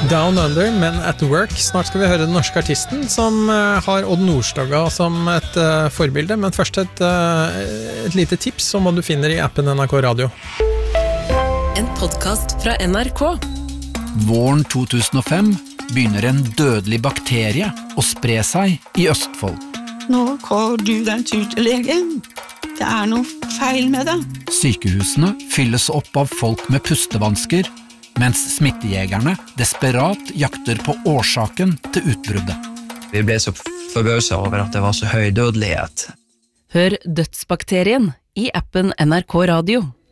Down Under, men at work. Snart skal vi høre den norske artisten som har Odd Nordstoga som et forbilde, men først et lite tips om hva du finner i appen NRK Radio. En podcast fra NRK. Våren 2005 begynner en dødelig bakterie å spre seg i Østfold. Nå går du den tur til legen. Det noe feil med det. Sykehusene fylles opp av folk med pustevansker, mens smittejegerne desperat jakter på årsaken til utbruddet. Vi ble så forbauset over at det var så høy dødelighet. Hør Dødsbakterien i appen NRK Radio.